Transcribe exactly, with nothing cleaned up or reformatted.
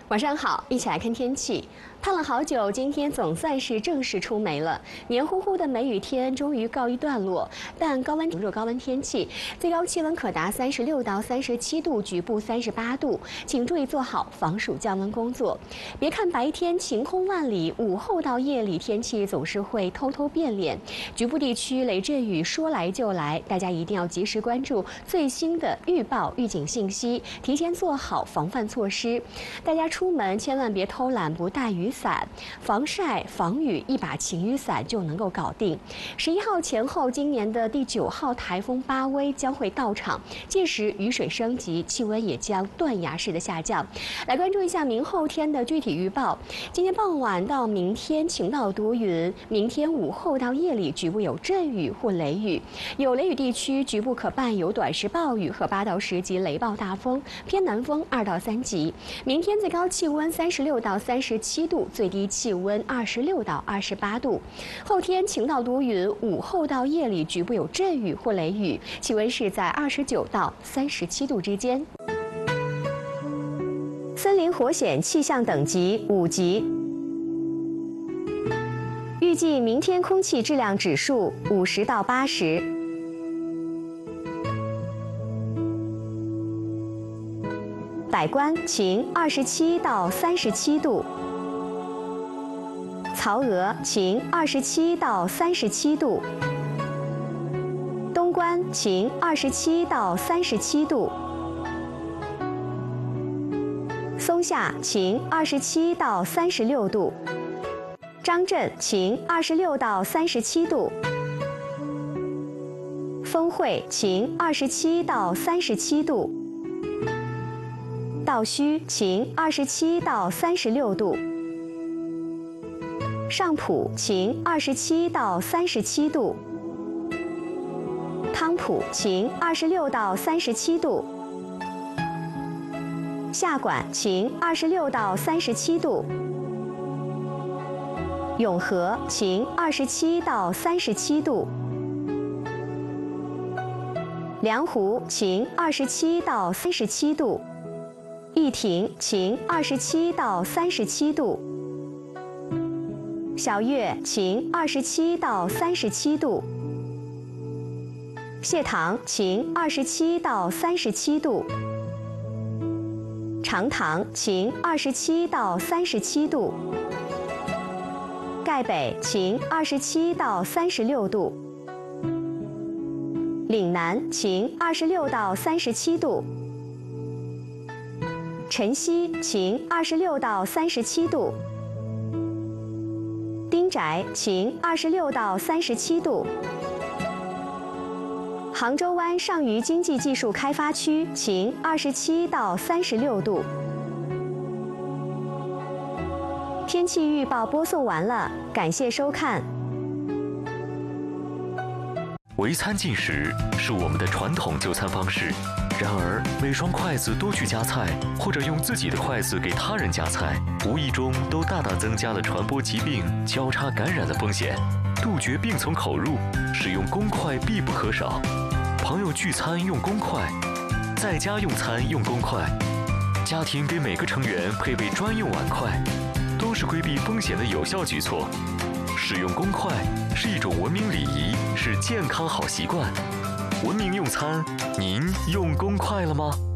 晚上好，一起来看天气。盼了好久，今天总算是正式出梅了。黏糊糊的梅雨天终于告一段落，但高温热高温天气，最高气温可达三十六到三十七度，局部三十八度，请注意做好防暑降温工作。别看白天晴空万里，午后到夜里天气总是会偷偷变脸，局部地区雷阵雨说来就来，大家一定要及时关注最新的预报预警信息，提前做好防范措施。大家出门千万别偷懒不带雨伞，防晒防雨一把晴雨伞就能够搞定。十一号前后，今年的第九号台风巴威将会到场，届时雨水升级，气温也将断崖式的下降。来关注一下明后天的具体预报。今天傍晚到明天晴到多云，明天午后到夜里局部有阵雨或雷雨，有雷雨地区局部可伴有短时暴雨和八到十级雷暴大风，偏南风二到三级。明天最高气温三十六到三十七度，最低气温二十六到二十八度。后天晴到多云，午后到夜里局部有阵雨或雷雨，气温是在二十九到三十七度之间。森林火险气象等级五级，预计明天空气质量指数五十到八十。百官晴，二十七到三十七度；曹娥晴，二十七到三十七度；东关晴，二十七到三十七度；松下晴，二十七到三十六度；张镇晴，二十六到三十七度；丰会晴，二十七到三十七度；道虚晴，二十七到三十六度；上浦晴，二十七到三十七度；汤浦晴，二十六到三十七度；下馆晴，二十六到三十七度；永和晴，二十七到三十七度；梁湖晴，二十七到三十七度；义亭晴，二十七到三十七度；小月晴，二十七到三十七度；谢堂晴，二十七到三十七度；长塘晴，二十七到三十七度；盖北晴，二十七到三十六度；岭南晴，二十六到三十七度；辰溪晴，二十六到三十七度；丁宅晴，二十六到三十七度；杭州湾上虞经济技术开发区晴，二十七到三十六度。天气预报播送完了，感谢收看。 围餐进食是我们的传统就餐方式，然而每双筷子都去夹菜，或者用自己的筷子给他人夹菜，无意中都大大增加了传播疾病、交叉感染的风险。杜绝病从口入，使用公筷必不可少。朋友聚餐用公筷，在家用餐用公筷，家庭给每个成员配备专用碗筷，都是规避风险的有效举措。使用公筷是一种文明礼仪，是健康好习惯。文明用餐，您用公筷了吗？